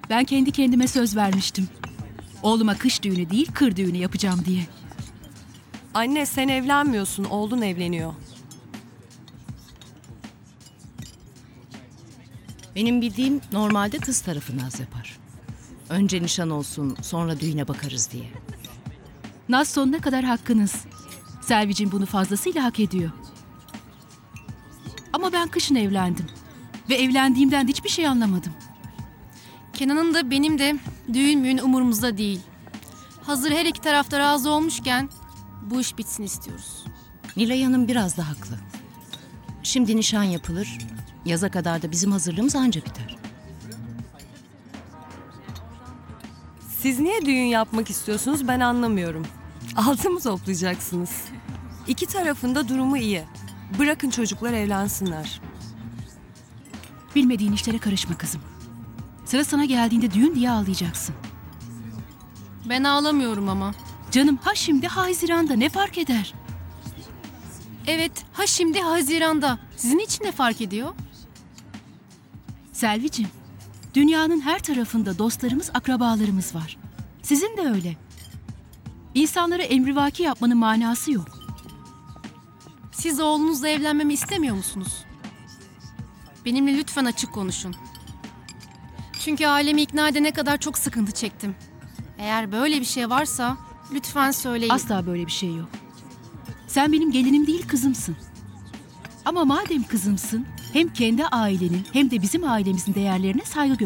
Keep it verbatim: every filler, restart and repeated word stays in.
Ben kendi kendime söz vermiştim. Oğluma kış düğünü değil, kır düğünü yapacağım diye. Anne sen evlenmiyorsun, oğlun evleniyor. Benim bildiğim normalde kız tarafı naz yapar. Önce nişan olsun, sonra düğüne bakarız diye. Naz sonuna kadar hakkınız. Selvicim bunu fazlasıyla hak ediyor. Ama ben kışın evlendim. Ve evlendiğimden de hiçbir şey anlamadım. Kenan'ın da benim de düğün müğün umurumuzda değil. Hazır her iki tarafta razı olmuşken bu iş bitsin istiyoruz. Nilay Hanım biraz da haklı. Şimdi nişan yapılır, yaza kadar da bizim hazırlığımız anca biter. Siz niye düğün yapmak istiyorsunuz ben anlamıyorum. Altın mı toplayacaksınız? İki tarafında durumu iyi. Bırakın çocuklar evlensinler. Bilmediğin işlere karışma kızım. Sıra sana geldiğinde düğün diye ağlayacaksın. Ben ağlamıyorum ama. Canım ha şimdi ha Haziran'da ne fark eder? Evet, ha şimdi Haziran'da. Sizin için ne fark ediyor? Selvicim, dünyanın her tarafında dostlarımız, akrabalarımız var. Sizin de öyle. İnsanlara emrivaki yapmanın manası yok. Siz oğlunuzla evlenmemi istemiyor musunuz? Benimle lütfen açık konuşun. Çünkü ailemi ikna edene kadar çok sıkıntı çektim. Eğer böyle bir şey varsa lütfen söyleyin. Asla böyle bir şey yok. Sen benim gelinim değil kızımsın. Ama madem kızımsın, hem kendi ailenin hem de bizim ailemizin değerlerine saygı göster.